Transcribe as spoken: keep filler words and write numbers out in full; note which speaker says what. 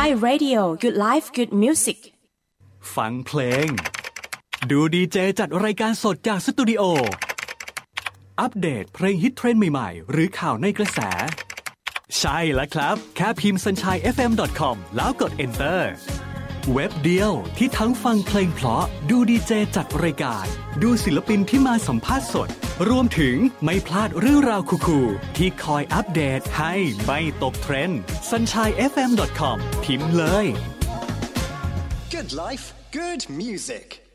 Speaker 1: Thai Radio Good Life Good Music
Speaker 2: ฟังเพลงดูดีเจจัดรายการสดจากสตูดิโออัปเดตเพลงฮิตเทรนด์ใหม่ๆหรือข่าวในกระแสใช่แล้วครับแค่พิมพ์ ซันชัย เอฟ เอ็ม ดอท คอม แล้วกด Enter เว็บเดียวที่ทั้งฟังเพลงเพราะดูดีเจจัดรายการดูศิลปินที่มาสัมภาษณ์สดรวมถึงไม่พลาดเรื่องราวคูลๆที่คอยอัปเดตให้ไม่ตกเทรนด์ ซันชัย เอฟ เอ็ม ดอท คอม พิมพ์เลย
Speaker 3: Good life, good music